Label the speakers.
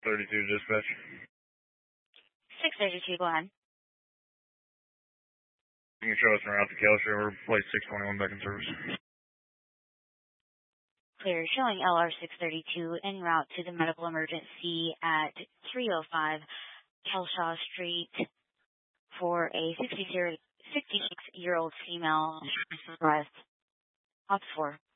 Speaker 1: 32 dispatch.
Speaker 2: 632, go ahead.
Speaker 1: You can show us around to Kelso. We're place 621 back in service.
Speaker 2: Clear, showing LR 632 en route to the medical emergency at 305 Kelshaw Street for a 66-year-old female request. Ops 4.